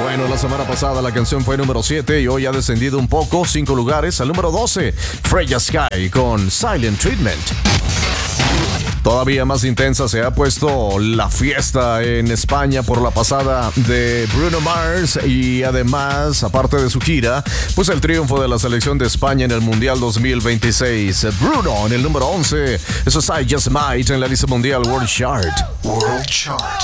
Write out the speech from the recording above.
Bueno, la semana pasada la canción fue número 7 y hoy ha descendido un poco, 5 lugares, al número 12, Freya Sky con Silent Treatment. Todavía más intensa se ha puesto la fiesta en España por la pasada de Bruno Mars y además, aparte de su gira, pues el triunfo de la selección de España en el Mundial 2026. Bruno en el número 11, eso es I Just Might en la lista mundial World Chart.